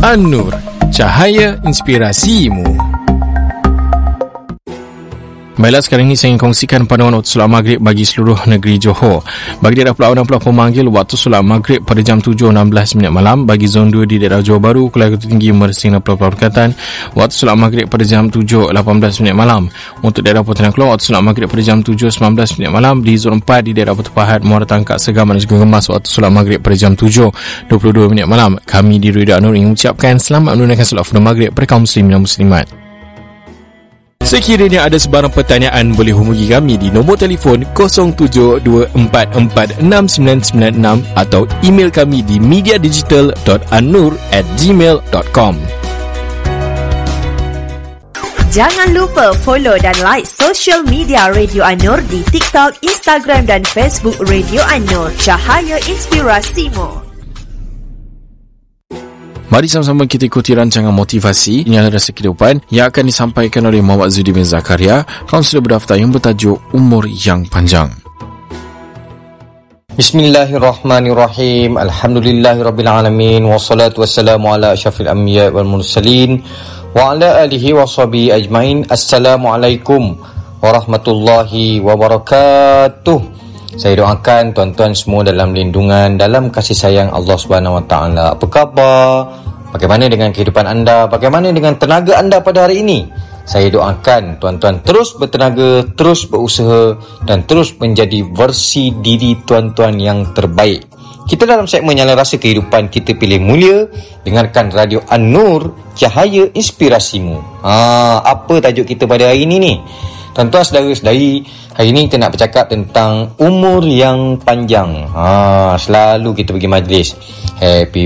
An-Nur, cahaya inspirasimu. Baiklah, sekarang ini saya ingin kongsikan pandangan waktu solat maghrib bagi seluruh negeri Johor. Bagi daerah Pulau dan Pulau Pemanggil, waktu solat maghrib pada jam 7.16 malam. Bagi zon 2 di daerah Johor Bahru, Kuala Ketu Tinggi, Mersing dan Pulau Perkatan, waktu solat maghrib pada jam 7.18 malam. Untuk daerah Pulau Keluar, waktu solat maghrib pada jam 7.19 malam. Di zon 4 di daerah Batu Pahat, Muara Tangkak, Segam dan juga Gemas, waktu solat maghrib pada jam 7.22 malam. Kami di Radio An-Nur ingin mengucapkan selamat menunaikan solat fardu maghrib pada kaum muslimin dan muslimat. Sekiranya ada sebarang pertanyaan, boleh hubungi kami di nombor telefon 0724469996 atau email kami di mediadigital.annur@gmail.com. Jangan lupa follow dan like social media Radio An-Nur di TikTok, Instagram dan Facebook Radio An-Nur, cahaya inspirasimu. Mari sama-sama kita ikuti rancangan motivasi Inilah Rasa Kehidupan yang akan disampaikan oleh Muhammad Zudi bin Zakaria, kaunselor berdaftar yang bertajuk Umur Yang Panjang. Bismillahirrahmanirrahim. Alhamdulillahirrabbilalamin. Wassalatu wassalamu ala asyrafil anbiya wal mursalin wa ala alihi wa sahbihi ajmain. Assalamualaikum warahmatullahi wabarakatuh. Saya doakan tuan-tuan semua dalam lindungan, dalam kasih sayang Allah Subhanahu Wa Taala. Apa khabar? Bagaimana dengan kehidupan anda? Bagaimana dengan tenaga anda pada hari ini? Saya doakan tuan-tuan terus bertenaga, terus berusaha dan terus menjadi versi diri tuan-tuan yang terbaik. Kita dalam segmen Nyala Rasa Kehidupan, kita pilih mulia. Dengarkan Radio An-Nur, cahaya inspirasimu. Apa tajuk kita pada hari ini ni? Tuan-tuan saudara-saudari, hari ini kita nak bercakap tentang umur yang panjang. Selalu kita pergi majlis happy